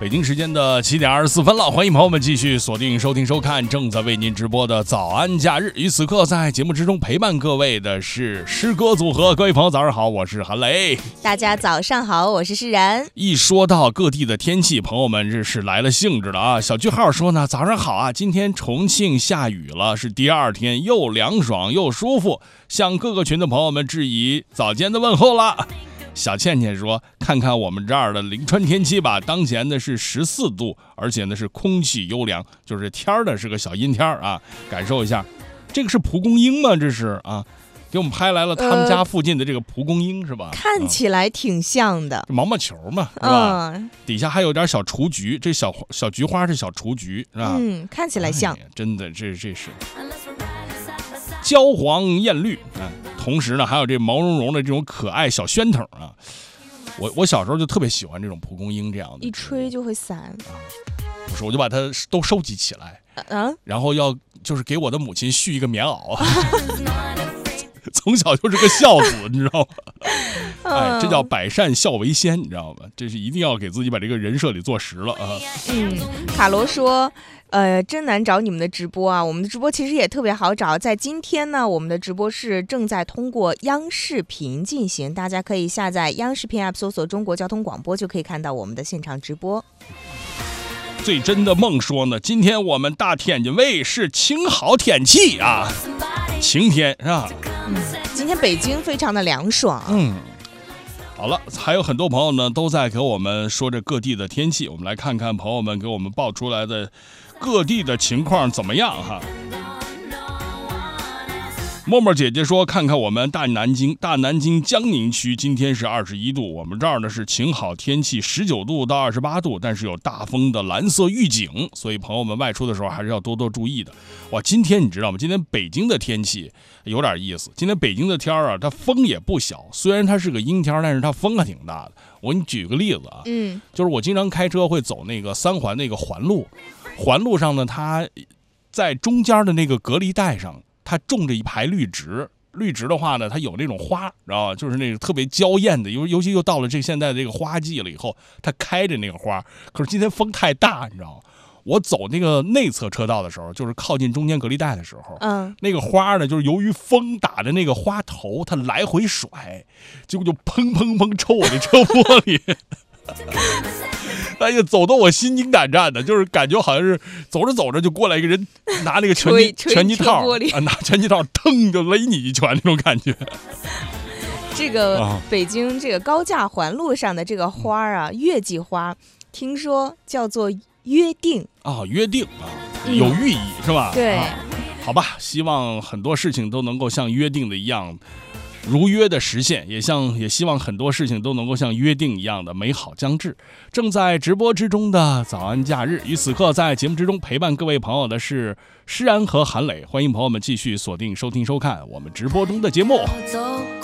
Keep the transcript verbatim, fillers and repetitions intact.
北京时间的七点二十四分了，欢迎朋友们继续锁定收听收看正在为您直播的早安假日。于此刻在节目之中陪伴各位的是诗歌组合，各位朋友早上好，我是韩雷。 大家早上好，我是诗然。 一说到各地的天气，朋友们这是来了兴致了啊！小句号说呢，早上好啊，今天重庆下雨了，是第二天又凉爽又舒服，向各个群的朋友们致以早间的问候了。小倩倩说，看看我们这儿的临川天气吧，当前呢是十四度，而且呢是空气优良，就是天儿呢是个小阴天啊，感受一下。这个是蒲公英吗？这是啊，给我们拍来了他们家附近的这个蒲公英、呃、是吧？ 看起来挺像的， 毛毛球嘛，是吧？ 嗯， 底下还有点小雏菊，这小小菊花是小雏菊，是吧？ 嗯，看起来像， 哎、真的，这这是焦黄艳绿，嗯。同时呢，还有这毛茸茸的这种可爱小宣藤啊，我我小时候就特别喜欢这种蒲公英这样的， 一吹就会散啊。不是，我就把它都收集起来， 啊， 然后要就是给我的母亲续一个棉袄，从小就是个孝子，你知道吗？哎，这叫百善孝为先，你知道吗？这是一定要给自己把这个人设里做实了啊。 嗯，卡罗说。呃，真难找你们的直播啊！我们的直播其实也特别好找，在今天呢，我们的直播是正在通过央视频进行，大家可以下载央视频 app 搜索中国交通广播，就可以看到我们的现场直播。 最真的梦说呢，今天我们大天津卫是晴好天气啊，晴天是吧？ 嗯，今天北京非常的凉爽。 嗯。好了，还有很多朋友呢都在给我们说着各地的天气，我们来看看朋友们给我们报出来的各地的情况怎么样哈。默默姐姐说，看看我们大南京大南京江宁区今天是二十一度，我们这儿呢是晴好天气，十九度到二十八度，但是有大风的蓝色预警，所以朋友们外出的时候还是要多多注意的。哇，今天你知道吗？今天北京的天气有点意思，今天北京的天啊，它风也不小，虽然它是个阴天，但是它风还挺大的。我给你举个例子啊， 嗯， 就是我经常开车会走那个三环那个环路，环路上呢，它在中间的那个隔离带上。它种着一排绿植，绿植的话呢，它有那种花，知道吧？就是那个特别娇艳的，尤尤其又到了这现在这个花季了以后，它开着那个花。可是今天风太大，你知道吗？我走那个内侧车道的时候，就是靠近中间隔离带的时候，嗯，那个花呢，就是由于风打的那个花头，它来回甩，结果就砰砰砰抽我的车玻璃。哎呀，走得我心惊胆战的，就是感觉好像是走着走着就过来一个人拿那个拳击拳击套啊，拿拳击套腾就勒你一拳那种感觉。 这个北京这个高架环路上的这个花啊，月季花，听说叫做约定啊，约定啊，有寓意、嗯、是吧？ 对、 啊，好吧，希望很多事情都能够像约定的一样。如约的实现，也像也希望很多事情都能够像约定一样的美好将至。正在直播之中的早安假日，于此刻在节目之中陪伴各位朋友的是诗然和韩磊，欢迎朋友们继续锁定收听收看我们直播中的节目。